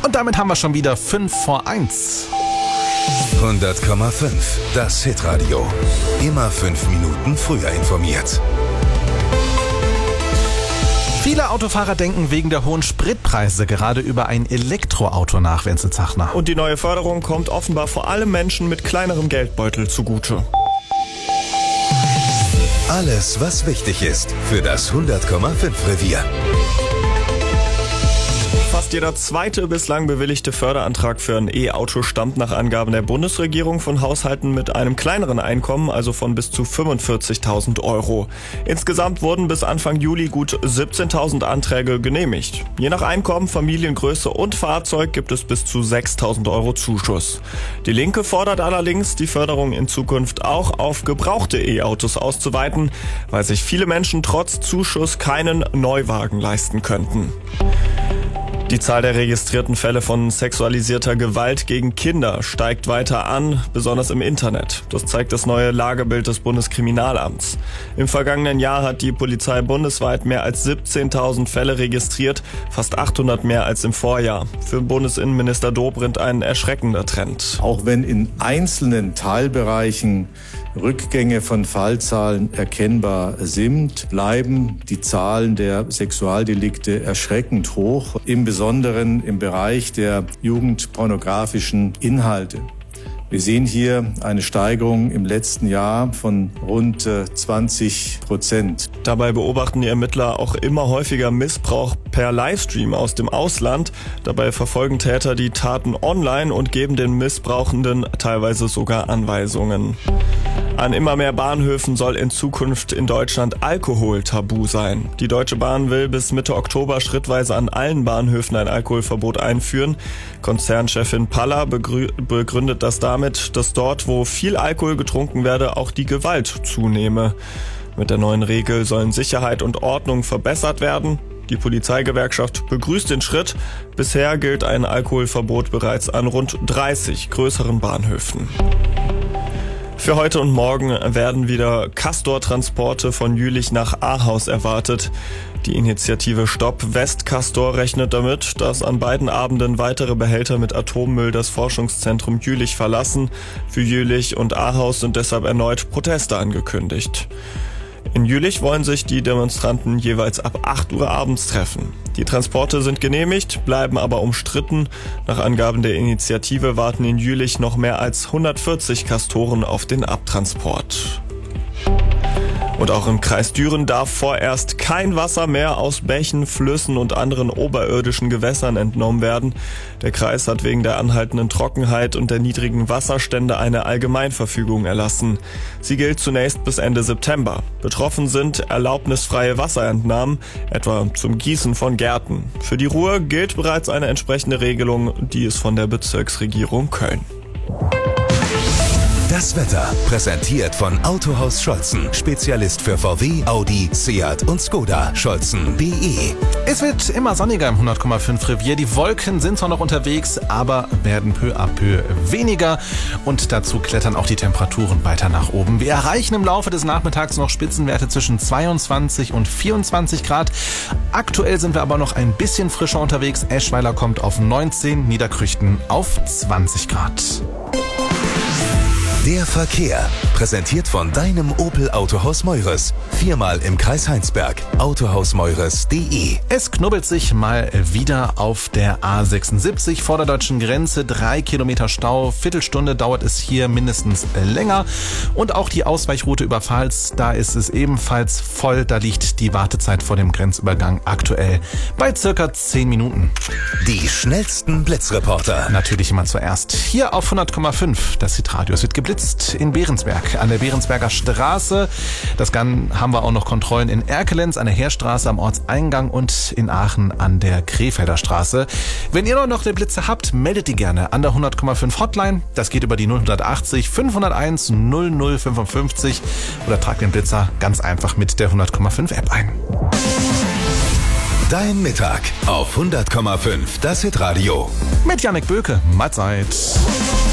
Und damit haben wir schon wieder 5 vor 1. 100,5. Das Hitradio. Immer 5 Minuten früher informiert. Viele Autofahrer denken wegen der hohen Spritpreise gerade über ein Elektroauto nach, Wenzel Zachner. Und die neue Förderung kommt offenbar vor allem Menschen mit kleinerem Geldbeutel zugute. Alles, was wichtig ist für das 100,5 Revier. Fast jeder zweite bislang bewilligte Förderantrag für ein E-Auto stammt nach Angaben der Bundesregierung von Haushalten mit einem kleineren Einkommen, also von bis zu 45.000 Euro. Insgesamt wurden bis Anfang Juli gut 17.000 Anträge genehmigt. Je nach Einkommen, Familiengröße und Fahrzeug gibt es bis zu 6.000 Euro Zuschuss. Die Linke fordert allerdings, die Förderung in Zukunft auch auf gebrauchte E-Autos auszuweiten, weil sich viele Menschen trotz Zuschuss keinen Neuwagen leisten könnten. Die Zahl der registrierten Fälle von sexualisierter Gewalt gegen Kinder steigt weiter an, besonders im Internet. Das zeigt das neue Lagebild des Bundeskriminalamts. Im vergangenen Jahr hat die Polizei bundesweit mehr als 17.000 Fälle registriert, fast 800 mehr als im Vorjahr. Für Bundesinnenminister Dobrindt ein erschreckender Trend. Auch wenn in einzelnen Teilbereichen Rückgänge von Fallzahlen erkennbar sind, bleiben die Zahlen der Sexualdelikte erschreckend hoch, im Besonderen im Bereich der jugendpornografischen Inhalte. Wir sehen hier eine Steigerung im letzten Jahr von rund 20%. Dabei beobachten die Ermittler auch immer häufiger Missbrauch per Livestream aus dem Ausland. Dabei verfolgen Täter die Taten online und geben den Missbrauchenden teilweise sogar Anweisungen. An immer mehr Bahnhöfen soll in Zukunft in Deutschland Alkohol tabu sein. Die Deutsche Bahn will bis Mitte Oktober schrittweise an allen Bahnhöfen ein Alkoholverbot einführen. Konzernchefin Paller begründet das damit, dass dort, wo viel Alkohol getrunken werde, auch die Gewalt zunehme. Mit der neuen Regel sollen Sicherheit und Ordnung verbessert werden. Die Polizeigewerkschaft begrüßt den Schritt. Bisher gilt ein Alkoholverbot bereits an rund 30 größeren Bahnhöfen. Für heute und morgen werden wieder Castor-Transporte von Jülich nach Ahaus erwartet. Die Initiative Stopp West-Castor rechnet damit, dass an beiden Abenden weitere Behälter mit Atommüll das Forschungszentrum Jülich verlassen. Für Jülich und Ahaus sind deshalb erneut Proteste angekündigt. In Jülich wollen sich die Demonstranten jeweils ab 8 Uhr abends treffen. Die Transporte sind genehmigt, bleiben aber umstritten. Nach Angaben der Initiative warten in Jülich noch mehr als 140 Castoren auf den Abtransport. Und auch im Kreis Düren darf vorerst kein Wasser mehr aus Bächen, Flüssen und anderen oberirdischen Gewässern entnommen werden. Der Kreis hat wegen der anhaltenden Trockenheit und der niedrigen Wasserstände eine Allgemeinverfügung erlassen. Sie gilt zunächst bis Ende September. Betroffen sind erlaubnisfreie Wasserentnahmen, etwa zum Gießen von Gärten. Für die Ruhr gilt bereits eine entsprechende Regelung, die ist von der Bezirksregierung Köln. Das Wetter präsentiert von Autohaus Scholzen. Spezialist für VW, Audi, Seat und Skoda. Scholzen.de. Es wird immer sonniger im 100,5 Revier. Die Wolken sind zwar noch unterwegs, aber werden peu à peu weniger. Und dazu klettern auch die Temperaturen weiter nach oben. Wir erreichen im Laufe des Nachmittags noch Spitzenwerte zwischen 22 und 24 Grad. Aktuell sind wir aber noch ein bisschen frischer unterwegs. Eschweiler kommt auf 19, Niederkrüchten auf 20 Grad. Der Verkehr, präsentiert von deinem Opel Autohaus Meures. 4-mal im Kreis Heinsberg. Autohausmeures.de. Es knubbelt sich mal wieder auf der A76 vor der deutschen Grenze. 3 Kilometer Stau, Viertelstunde dauert es hier mindestens länger. Und auch die Ausweichroute über Pfalz, da ist es ebenfalls voll. Da liegt die Wartezeit vor dem Grenzübergang aktuell bei circa 10 Minuten. Die schnellsten Blitzreporter. Natürlich immer zuerst hier auf 100,5. Das Hitradio. Es wird geblitzt in Behrensberg, an der Behrensberger Straße. Das haben wir auch noch Kontrollen in Erkelenz, an der Heerstraße am Ortseingang und in Aachen an der Krefelder Straße. Wenn ihr noch eine Blitze habt, meldet die gerne an der 100,5 Hotline. Das geht über die 080 501 0055 oder tragt den Blitzer ganz einfach mit der 100,5 App ein. Dein Mittag auf 100,5. Das Hitradio. Mit Jannik Böke. Mahlzeit.